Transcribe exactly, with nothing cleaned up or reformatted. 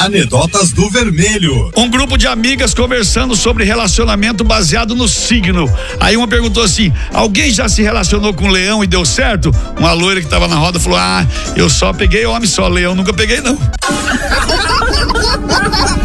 Anedotas do Vermelho. Um grupo de amigas conversando sobre relacionamento baseado no signo. Aí uma perguntou assim: alguém já se relacionou com leão e deu certo? Uma loira que tava na roda falou: ah, eu só peguei homem só, leão nunca peguei não.